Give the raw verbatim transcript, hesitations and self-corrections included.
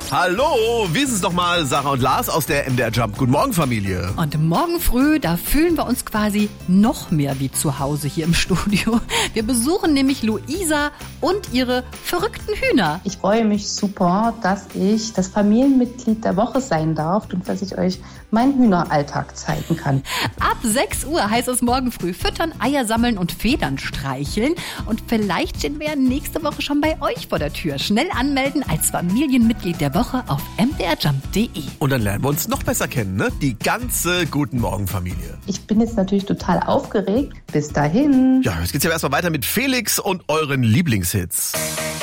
Hallo, wir sind es nochmal, Sarah und Lars aus der M D R Jump. Guten Morgen, Familie. Und morgen früh, da fühlen wir uns quasi noch mehr wie zu Hause hier im Studio. Wir besuchen nämlich Luisa und ihre verrückten Hühner. Ich freue mich super, dass ich das Familienmitglied der Woche sein darf und dass ich euch meinen Hühneralltag zeigen kann. Ab sechs Uhr heißt es morgen früh füttern, Eier sammeln und Federn streicheln. Und vielleicht stehen wir ja nächste Woche schon bei euch vor der Tür. Schnell anmelden als Familienmitglied der Woche auf m d r jump punkt d e. Und dann lernen wir uns noch besser kennen, ne? Die ganze Guten Morgen Familie. Ich bin jetzt natürlich total aufgeregt. Bis dahin. Ja, jetzt geht's ja erstmal weiter mit Felix und euren Lieblingshits.